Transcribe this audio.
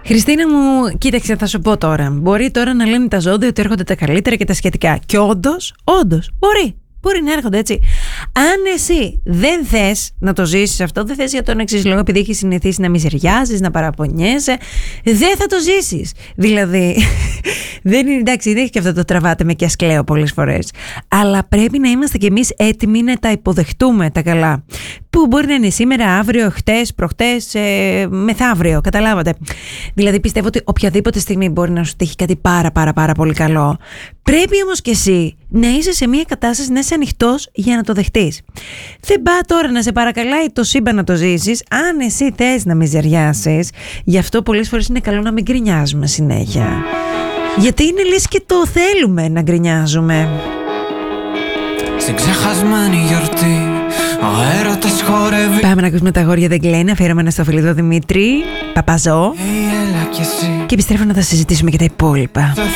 Χριστίνα μου, κοίταξε, θα σου πω τώρα. Μπορεί τώρα να λένε τα ζώδια ότι έρχονται τα καλύτερα και τα σχετικά. Και όντως, μπορεί να έρχονται έτσι. Αν εσύ δεν θες να το ζήσεις αυτό, δεν θες για τον εξής λόγο, επειδή έχεις συνηθίσει να μιζεριάζεις, να παραπονιέσαι, δεν θα το ζήσεις. Δηλαδή, δεν είναι εντάξει, δεν έχει και αυτό το τραβάτε με και ασκλαίο πολλές φορές. Αλλά πρέπει να είμαστε κι εμείς έτοιμοι να τα υποδεχτούμε τα καλά. Που μπορεί να είναι σήμερα, αύριο, χτες, προχτές, μεθαύριο. Καταλάβατε. Δηλαδή, πιστεύω ότι οποιαδήποτε στιγμή μπορεί να σου τύχει κάτι πάρα πολύ καλό. Πρέπει όμως κι εσύ να είσαι σε μια κατάσταση να είσαι ανοιχτός για να το δεχτείς. Δεν πάει τώρα να σε παρακαλάει το σύμπαν να το ζήσεις, αν εσύ θες να μιζεριάσεις. Γι' αυτό πολλές φορές είναι καλό να μην γκρινιάζουμε συνέχεια. Γιατί είναι λες και το θέλουμε να γκρινιάζουμε. Στην ξεχασμένη γιορτή ο έρωτας χορεύει. Πάμε να ακούσουμε τα αγόρια δεν κλαίνε, αφιερώμενα στο φίλο Δημήτρη Παπαζό. Έλα κι εσύ. Και επιστρέφω να τα συζητήσουμε και τα υπόλοιπα.